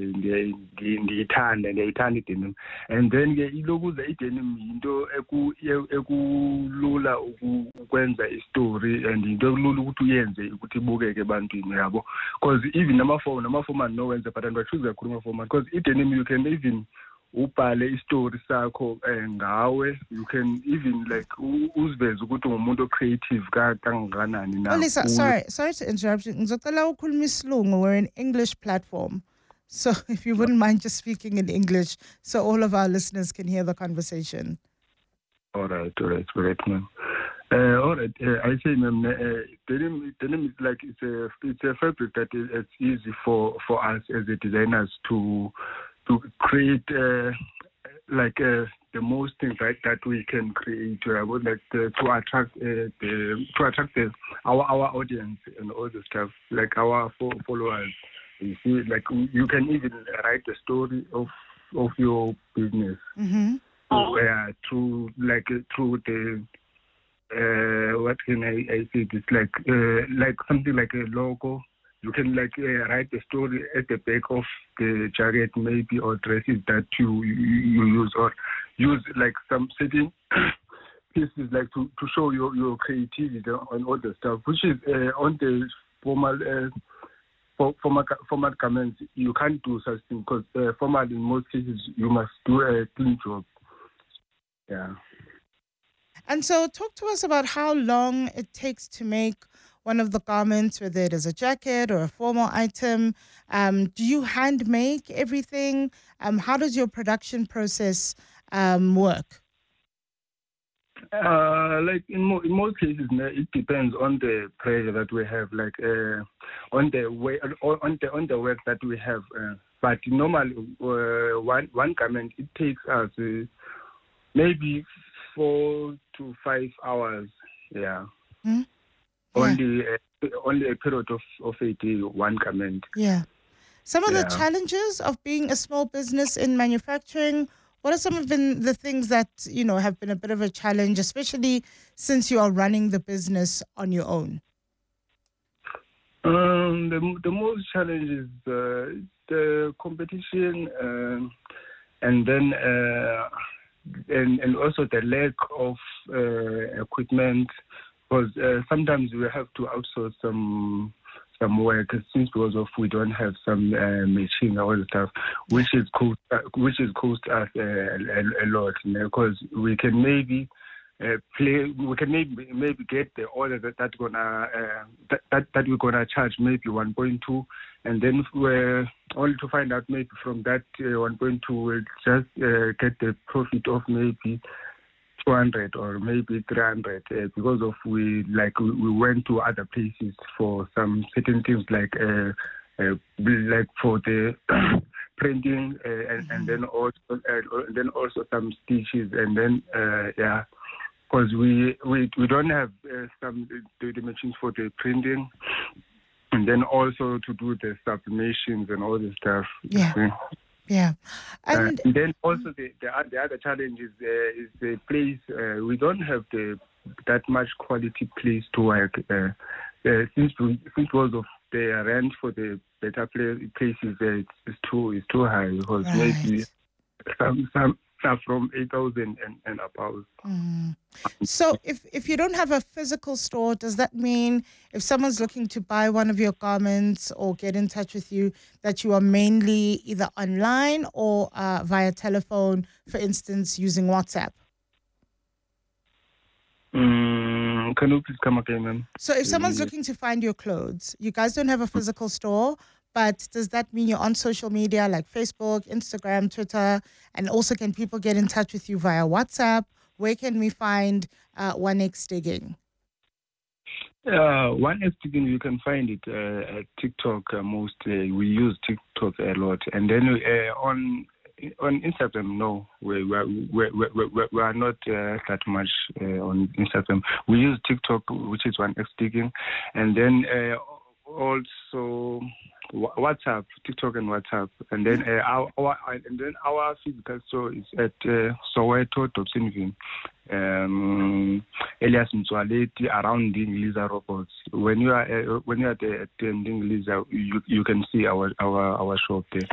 ndiyayithanda i-denim. And then ke ilokuza i-denim into ekulula ukwenza i-story and into ekulula ukuthi uyenze ukuthi ibukeke ebantwini yabo, because even nama-format nowenza, but andiwachoose kakhulu ama-format because i-denim you can even ubhale i-story sakho ngawe, you can even like uziveze ukuthi ngumuntu o-creative kangakanani na. Lisa, sorry to interrupt you. Ngizocela ukhuluma isilungu. We're an English platform. So if you wouldn't mind just speaking in English so all of our listeners can hear the conversation. All right, ma'am. All right, I say, ma'am, denim is like it's a fabric that it's easy for us as the designers to create the most things right that we can create to attract our audience and all the stuff, like our followers. You see, like you can even write the story of your business through the what can I say? It's like something like a logo. You can write the story at the back of the jacket, maybe, or dresses that you use, or use like some certain pieces like to show your creativity on all the stuff, which is on the formal garments. You can't do such thing because formal in most cases you must do a clean job. Yeah. And so talk to us about how long it takes to make one of the garments, whether it is a jacket or a formal item. Do you hand make everything? How does your production process work? Like in most cases, it depends on the pressure that we have, like on the work that we have. But normally, one garment it takes us maybe 4 to 5 hours. Yeah. Mm-hmm. Only a period of a day, one garment. Yeah. Some of the challenges of being a small business in manufacturing, what are some of the things that, have been a bit of a challenge, especially since you are running the business on your own? The most challenge is the competition and then and also the lack of equipment. Because sometimes we have to outsource some work because we don't have some machine or all the stuff, which is cost us a lot. Because we can maybe maybe get the order that we're gonna charge maybe 1.2, and then we're only to find out maybe from that 1.2 we'll just get the profit of maybe 200 or maybe 300 because of we went to other places for some certain things like for the printing and then also some stitches and then because we don't have some the machines for the printing and then also to do the sublimations and all this stuff. Yeah. And then also the other challenge is the place. We don't have that much quality place to work. Since because of the rent for the better places, it's too high because maybe some are from 8,000 and above. Mm. So if you don't have a physical store, does that mean if someone's looking to buy one of your garments or get in touch with you, that you are mainly either online or via telephone, for instance, using WhatsApp? Can you please come again, ma'am? So if someone's looking to find your clothes, you guys don't have a physical store, but does that mean you're on social media like Facebook, Instagram, Twitter, and also can people get in touch with you via WhatsApp? Where can we find 1X Digging? 1X Digging, you can find it at TikTok mostly. We use TikTok a lot. And then on Instagram, no, we are not that much on Instagram. We use TikTok, which is 1X Digging. And then also WhatsApp, TikTok and WhatsApp, and then our physical store is at Soweto, Dobsonville, Elias Mtswaleti, around Dingliza Robots. When you are at Dingliza, you can see our shop there.